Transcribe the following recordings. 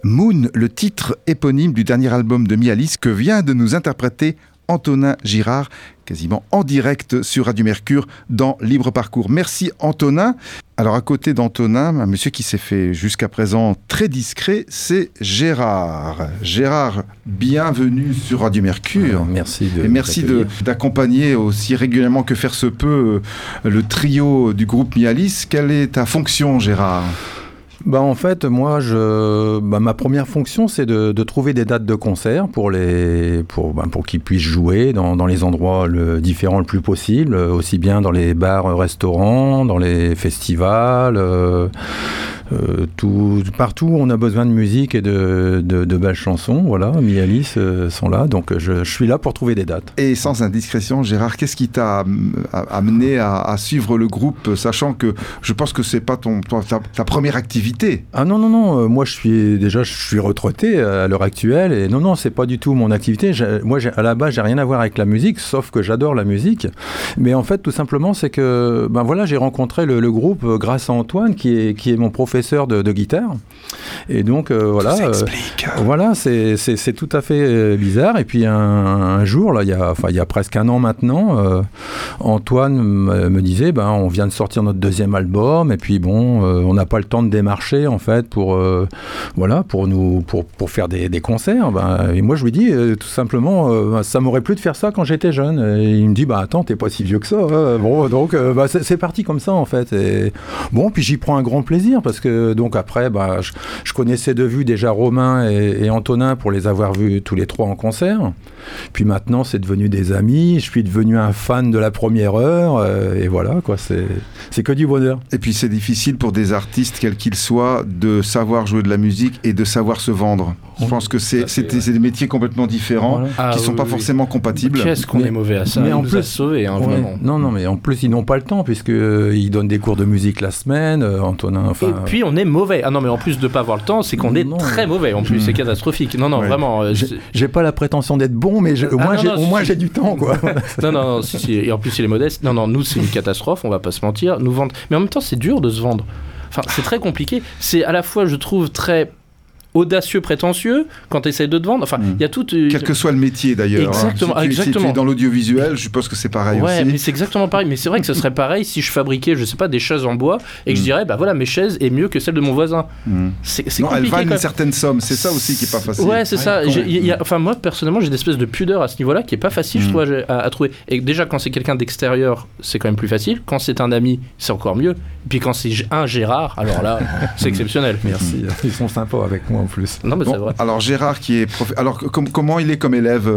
Moon, le titre éponyme du dernier album de Mialis que vient de nous interpréter Antonin Girard, quasiment en direct sur Radio Mercure dans Libre Parcours. Merci Antonin. Alors à côté d'Antonin, un monsieur qui s'est fait jusqu'à présent très discret, c'est Gérard. Gérard, bienvenue sur Radio Mercure. Merci d'accompagner aussi régulièrement que faire se peut le trio du groupe Mialis. Quelle est ta fonction, Gérard ? En fait, moi, ma première fonction, c'est de trouver des dates de concert pour qu'ils puissent jouer dans les endroits différents le plus possible, aussi bien dans les bars, restaurants, dans les festivals, partout où on a besoin de musique et de belles chansons. Voilà, Mialis sont là, donc je suis là pour trouver des dates. Et sans indiscrétion, Gérard, qu'est-ce qui t'a amené à suivre le groupe, sachant que je pense que c'est pas ta première activité? Ah non, moi je suis retraité à l'heure actuelle et non, c'est pas du tout mon activité. À la base, j'ai rien à voir avec la musique, sauf que j'adore la musique. Mais en fait, tout simplement, c'est que j'ai rencontré le groupe grâce à Antoine, qui est mon professeur de guitare. Et donc voilà. Ça s'explique. Voilà, c'est tout à fait bizarre. Et puis un jour, là, il y a presque un an maintenant, Antoine me disait, on vient de sortir notre deuxième album, et puis on n'a pas le temps de démarcher en fait pour faire des concerts. Et moi je lui dis tout simplement ça m'aurait plu de faire ça quand j'étais jeune. Et il me dit attends, t'es pas si vieux que ça. Donc c'est parti comme ça en fait. Et puis j'y prends un grand plaisir parce que donc après je connaissais de vue déjà Romain et Antonin pour les avoir vus tous les trois en concert. Puis maintenant c'est devenu des amis. Je suis devenu un fan de la première heure et voilà quoi. C'est que du bonheur. Et puis c'est difficile pour des artistes quels qu'ils soient de savoir jouer de la musique et de savoir se vendre. Je pense que c'est des métiers complètement différents qui ne sont pas forcément compatibles. Qu'est-ce qu'on est mauvais à ça. Mais en plus, a sauvé, vraiment. Non, mais en plus, ils n'ont pas le temps puisqu'ils donnent des cours de musique la semaine, Antonin. Et puis, on est mauvais. Ah non, mais en plus de ne pas avoir le temps, c'est qu'on est très mauvais. En plus, c'est catastrophique. Non, vraiment. J'ai pas la prétention d'être bon, mais au moins, j'ai du temps, quoi. non, si. Et en plus, il est modeste. Non, nous, c'est une catastrophe, on va pas se mentir. Nous vendre. Mais en même temps, c'est dur de se vendre. Enfin, c'est très compliqué. C'est à la fois, je trouve, très audacieux, prétentieux quand tu essaies de te vendre. Enfin, il y a tout. Quel que soit le métier d'ailleurs. Exactement. Si tu es dans l'audiovisuel, je suppose que c'est pareil aussi. Ouais, mais c'est exactement pareil. Mais c'est vrai que ce serait pareil si je fabriquais, je sais pas, des chaises en bois et que je dirais, mes chaises est mieux que celle de mon voisin. C'est compliqué. Non, elles valent une certaine somme. C'est ça aussi qui est pas facile. Ouais, c'est ça. Moi, personnellement, j'ai une espèce de pudeur à ce niveau-là qui est pas facile, je trouve, à trouver. Et déjà, quand c'est quelqu'un d'extérieur, c'est quand même plus facile. Quand c'est un ami, c'est encore mieux. Et puis quand c'est un Gérard, alors là, c'est exceptionnel. Merci. Ils sont sympas avec moi en plus. Non, mais c'est vrai. Alors Gérard qui est alors comment il est comme élève,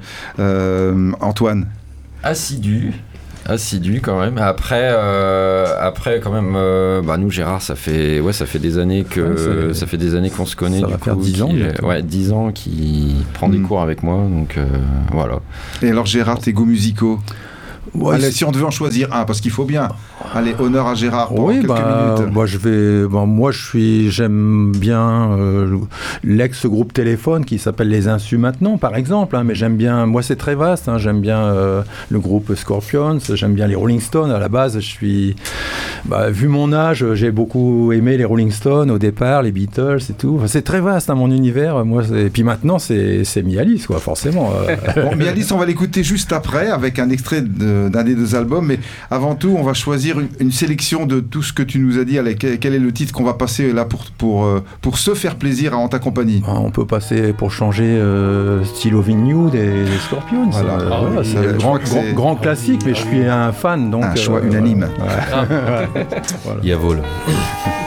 Antoine? Assidu quand même. Après quand même, nous Gérard, ça fait des années qu'on se connaît. Ça va faire 10 ans. 10 ans qu'il prend des cours avec moi, donc voilà. Et alors Gérard, tes goûts musicaux? Allez, si on devait en choisir un, parce qu'il faut bien. Allez, honneur à Gérard pour quelques minutes. Moi, j'aime bien l'ex-groupe Téléphone qui s'appelle Les Insus maintenant, par exemple. Mais j'aime bien. Moi, c'est très vaste. J'aime bien le groupe Scorpions. J'aime bien les Rolling Stones. À la base, vu mon âge, j'ai beaucoup aimé les Rolling Stones au départ, les Beatles et tout. C'est très vaste mon univers. Moi, et puis maintenant, c'est Mialis, quoi, forcément. Mialis, on va l'écouter juste après avec un extrait d'un des deux albums, mais avant tout on va choisir une sélection de tout ce que tu nous as dit. Allez, quel est le titre qu'on va passer là pour se faire plaisir en ta compagnie? On peut passer pour changer Still Loving You des Scorpions. Voilà, c'est un grand classique, mais je suis un fan, donc un choix unanime. Voilà. Yavol.